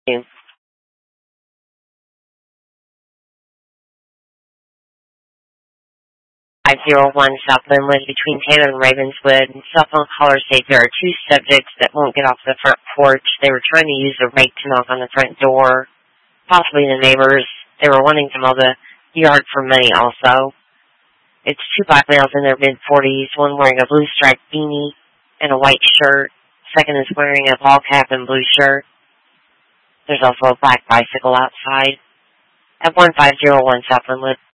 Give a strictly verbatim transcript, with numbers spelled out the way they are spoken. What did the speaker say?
five zero one South Linwood between Taylor and Ravenswood. Cell phone caller states there are two subjects that won't get off the front porch. They were trying to use a rake to knock on the front door, possibly the neighbors. They were wanting to mow the yard for money also. It's two black males in their mid forties, one wearing a blue striped beanie and a white shirt. Second is wearing a ball cap and blue shirt. There's also a black bicycle outside at one five zero one South Linwood.